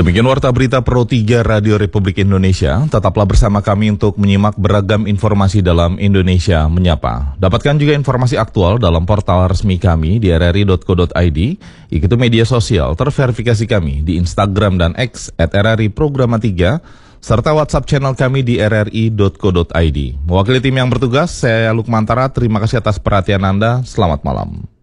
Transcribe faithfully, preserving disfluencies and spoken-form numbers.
Demikian Warta Berita Pro tiga Radio Republik Indonesia. Tetaplah bersama kami untuk menyimak beragam informasi dalam Indonesia Menyapa. Dapatkan juga informasi aktual dalam portal resmi kami di r r i dot co dot i d. Ikuti media sosial terverifikasi kami di Instagram dan X at r r i programa tiga, serta WhatsApp channel kami di r r i dot co dot i d. Mewakili tim yang bertugas, saya Lukmantara. Terima kasih atas perhatian Anda. Selamat malam.